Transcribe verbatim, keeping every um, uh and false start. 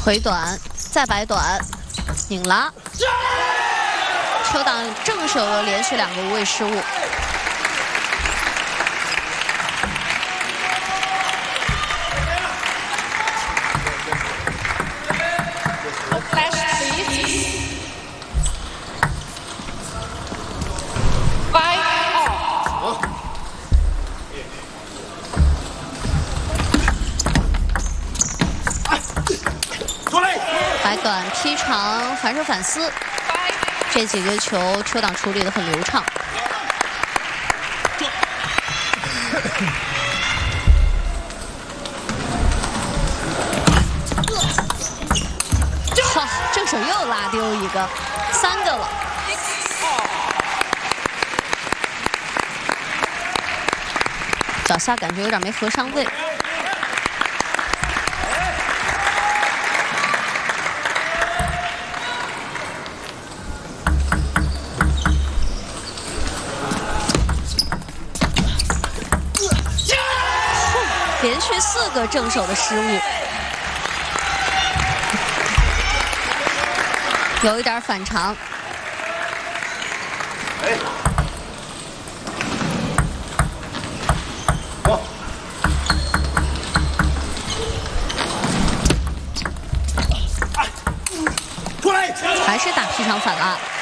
回短，再摆短，拧拉。球挡正手的连续两个无谓失误。 摆短劈长，反手反撕，这几个球球挡处理得很流畅。好，正手又拉丢一个，三个了。脚下感觉有点没合上位。 连续四个正手的失误，有一点反常。 哎，走，出来， 还是打劈长反拉。